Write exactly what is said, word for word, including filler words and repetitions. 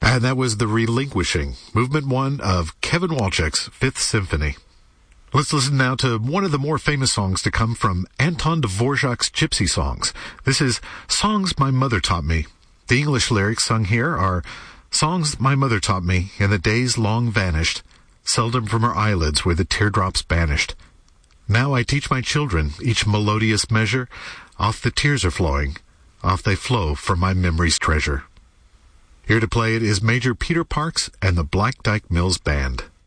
And that was the Relinquishing, Movement one of Kevin Walczak's Fifth Symphony. Let's listen now to one of the more famous songs to come from Anton Dvorak's Gypsy Songs. This is Songs My Mother Taught Me. The English lyrics sung here are Songs my mother taught me in the days long vanished, seldom from her eyelids were the teardrops banished. Now I teach my children each melodious measure, off the tears are flowing, off they flow from my memory's treasure. Here to play it is Major Peter Parks and the Black Dyke Mills Band.